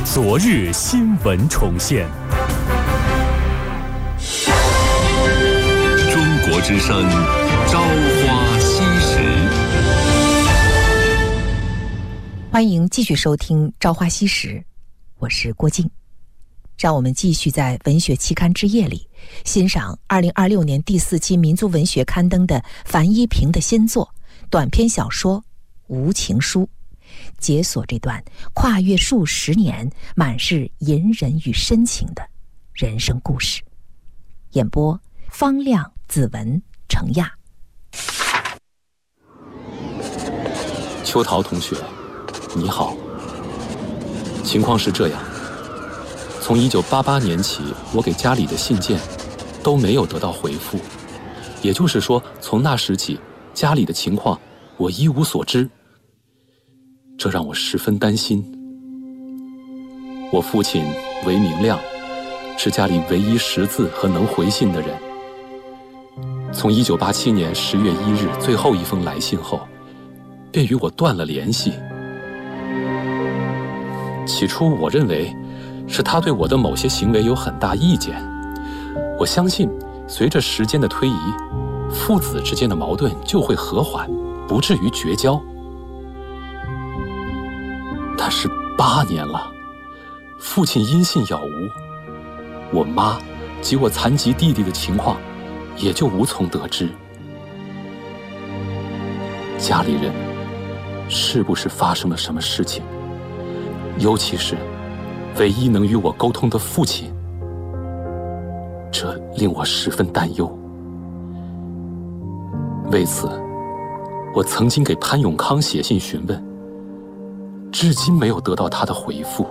昨日新闻重现。 中国之声，朝花夕拾。 欢迎继续收听《朝花夕拾》，我是郭静。让我们继续在文学期刊之夜里欣赏2026年第4期民族文学刊登的樊一平的新作短篇小说《无情书》，解锁这段跨越数十年、满是隐忍与深情的人生故事。演播：方亮、子文、程亚。 秋桃同学，你好。情况是这样，从1988年起，我给家里的信件都没有得到回复，也就是说，从那时起，家里的情况我一无所知。这让我十分担心。我父亲韦明亮，是家里唯一识字和能回信的人。从1987年10月1日最后一封来信后，便与我断了联系。起初我认为是他对我的某些行为有很大意见，我相信随着时间的推移，父子之间的矛盾就会和缓，不至于绝交。但是8年了，父亲音信杳无，我妈及我残疾弟弟的情况也就无从得知。家里人是不是发生了什么事情？尤其是唯一能与我沟通的父亲，这令我十分担忧。为此，我曾经给潘永康写信询问，至今没有得到他的回复。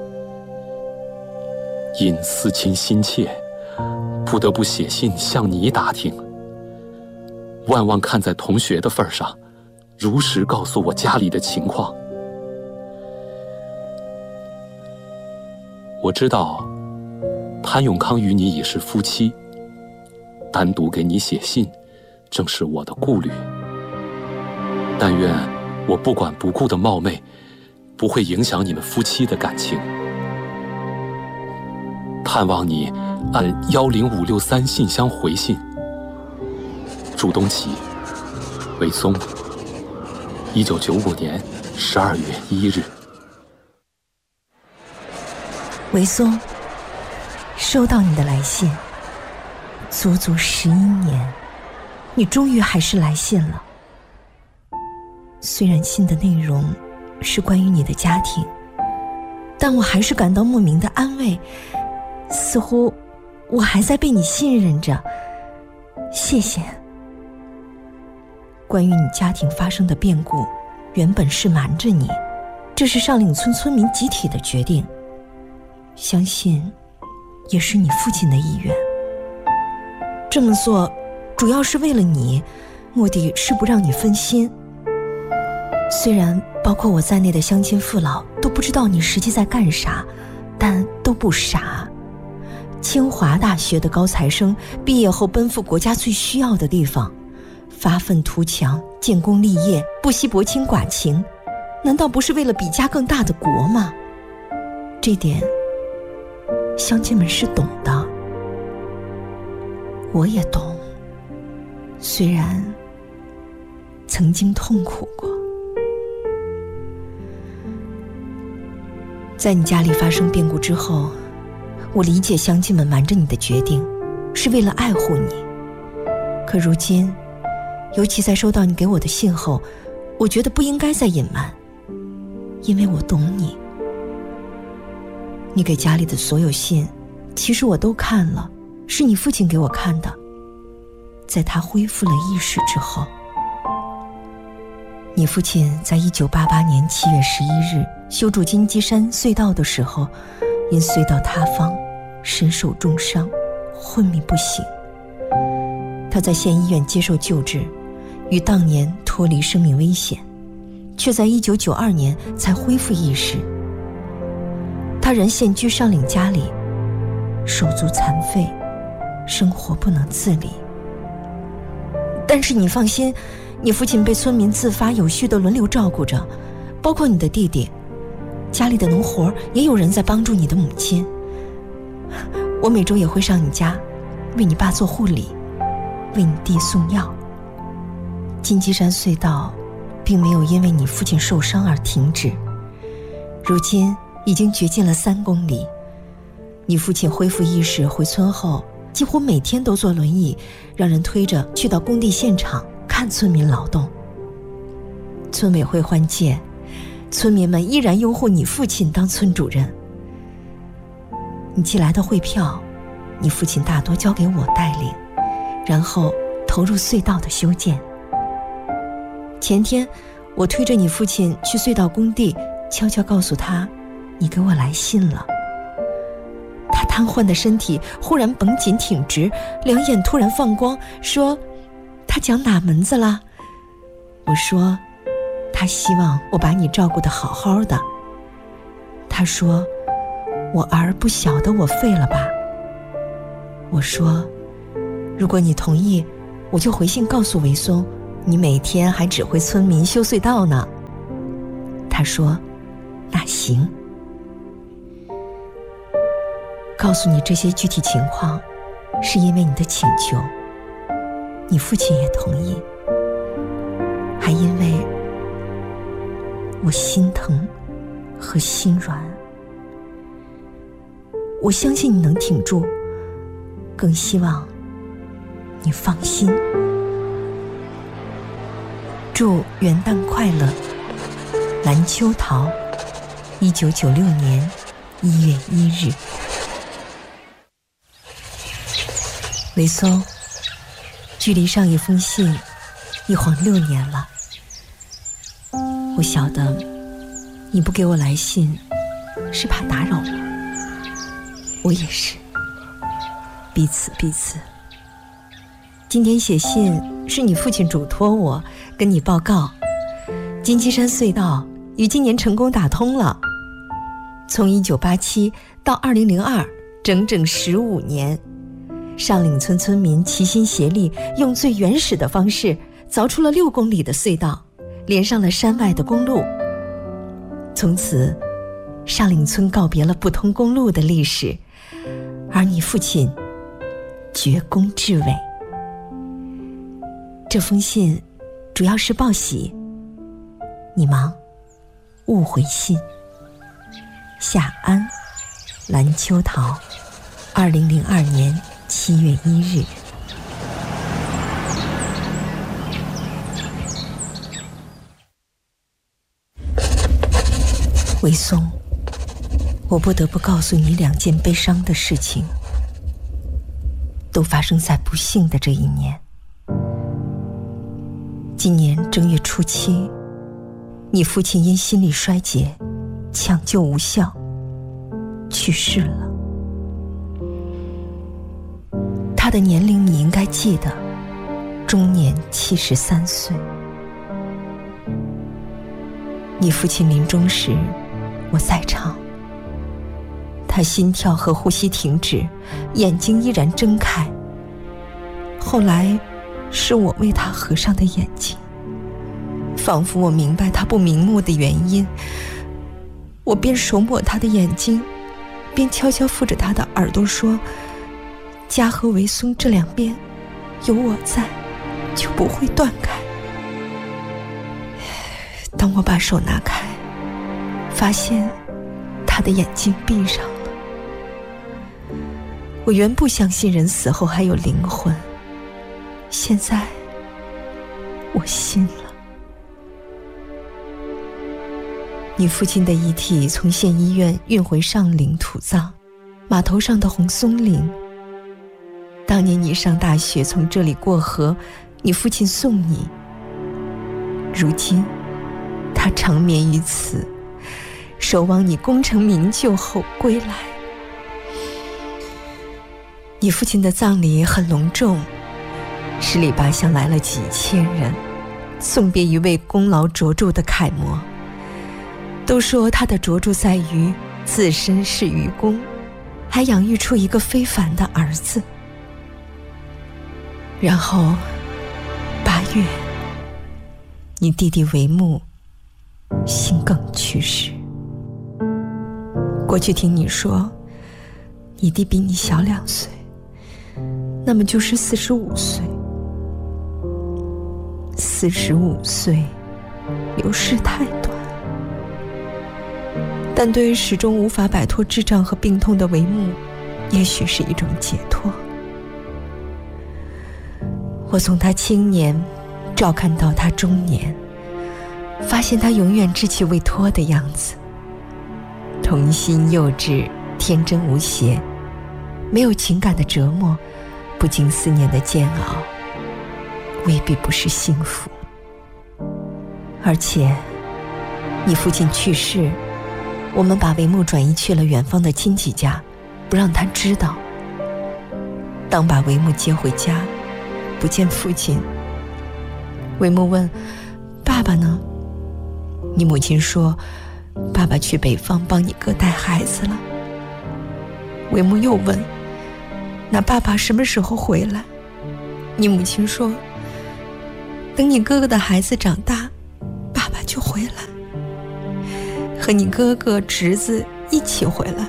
因思亲心切，不得不写信向你打听。万望看在同学的份上，如实告诉我家里的情况。我知道潘永康与你已是夫妻，单独给你写信正是我的顾虑。但愿我不管不顾的冒昧不会影响你们夫妻的感情。盼望你按10563信箱回信。朱东奇，韦松，1995年12月1日。 韦松，收到你的来信，足足11年，你终于还是来信了。虽然信的内容是关于你的家庭，但我还是感到莫名的安慰，似乎我还在被你信任着。谢谢。关于你家庭发生的变故，原本是瞒着你，这是上岭村村民集体的决定，相信也是你父亲的意愿。这么做主要是为了你，目的是不让你分心。虽然包括我在内的乡亲父老都不知道你实际在干啥，但都不傻。清华大学的高材生毕业后奔赴国家最需要的地方，发愤图强，建功立业，不惜薄情寡情，难道不是为了比家更大的国吗？这点乡亲们是懂的，我也懂，虽然曾经痛苦过。在你家里发生变故之后，我理解乡亲们瞒着你的决定是为了爱护你，可如今尤其在收到你给我的信后，我觉得不应该再隐瞒，因为我懂你。你给家里的所有信其实我都看了，是你父亲给我看的，在他恢复了意识之后。你父亲在1988年7月11日修筑金鸡山隧道的时候，因隧道塌方身受重伤，昏迷不醒。他在县医院接受救治，于当年脱离生命危险，却在1992年才恢复意识。他仍现居上岭家里，手足残废，生活不能自理。但是你放心，你父亲被村民自发有序地轮流照顾着，包括你的弟弟。 家里的农活也有人在帮助你的母亲。我每周也会上你家，为你爸做护理，为你弟送药。金鸡山隧道并没有因为你父亲受伤而停止，如今已经掘进了3公里。你父亲恢复意识回村后，几乎每天都坐轮椅，让人推着去到工地现场看村民劳动。村委会换届，村民们依然拥护你父亲当村主任。你寄来的汇票，你父亲大多交给我带领，然后投入隧道的修建。前天我推着你父亲去隧道工地，悄悄告诉他你给我来信了。他瘫痪的身体忽然绷紧挺直，两眼突然放光，说他讲哪门子了？我说他希望我把你照顾得好好的。他说我儿不晓得我废了吧？我说如果你同意，我就回信告诉韦松，你每天还指挥村民修隧道呢。他说那行。告诉你这些具体情况，是因为你的请求，你父亲也同意，还因为我心疼和心软。我相信你能挺住，更希望你放心。祝元旦快乐，蓝秋桃，1996年1月1日。韦松，距离上一封信一晃6年了。我晓得你不给我来信是怕打扰我，我也是，彼此。今天写信是你父亲嘱托我跟你报告，金鸡山隧道于今年成功打通了。从1987到2002，整整15年，上岭村村民齐心协力，用最原始的方式凿出了6公里的隧道，连上了山外的公路。从此，上岭村告别了不通公路的历史，而你父亲绝功至伟。这封信主要是报喜，你忙，勿回信。夏安，蓝秋桃，2002年7月1日。韦松，我不得不告诉你2件悲伤的事情，都发生在不幸的这一年。今年正月初7，你父亲因心力衰竭，抢救无效，去世了。他的年龄你应该记得，终年73岁。你父亲临终时，我在场，他心跳和呼吸停止，眼睛依然睁开。后来是我为他合上的眼睛，仿佛我明白他不瞑目的原因。我边手抹他的眼睛，边悄悄附着他的耳朵说，家和韦松这2边有我在，就不会断开。当我把手拿开，发现他的眼睛闭上了。我原不相信人死后还有灵魂，现在我信了。你父亲的遗体从县医院运回上岭土葬，码头上的红松岭。当年你上大学从这里过河，你父亲送你，如今他长眠于此，守望你功成名就后归来。你父亲的葬礼很隆重，10里8乡来了几千人，送别一位功劳卓著的楷模。都说他的卓著在于自身是愚公，还养育出一个非凡的儿子。然后8月，你弟弟韦木心梗去世。 过去听你说你弟比你小2岁，那么就是45岁。45岁流逝太短，但对于始终无法摆脱智障和病痛的为木，也许是一种解脱。我从他青年照看到他中年，发现他永远稚气未脱的样子，童心幼稚，天真无邪，没有情感的折磨，不经思念的煎熬，未必不是幸福。而且你父亲去世，我们把帷幕转移去了远方的亲戚家，不让他知道。当把帷幕接回家，不见父亲，帷幕问：爸爸呢？你母亲说：爸爸去北方帮你哥带孩子了。帷幕又问：那爸爸什么时候回来？你母亲说：等你哥哥的孩子长大，爸爸就回来，和你哥哥侄子一起回来。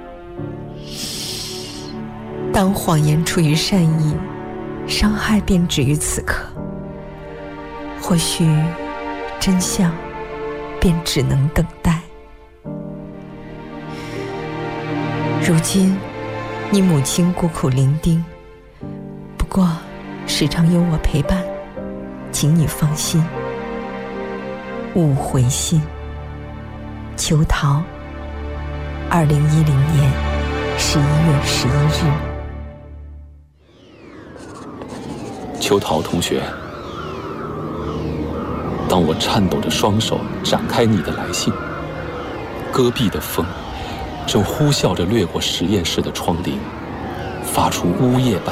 当谎言出于善意，伤害便止于此刻，或许真相便只能等待。如今你母亲孤苦伶仃，不过时常有我陪伴，请你放心。勿回信。秋桃，2010年11月11日。 秋桃同学，当我颤抖着双手展开你的来信，戈壁的风正呼啸着掠过实验室的窗棂，发出呜咽般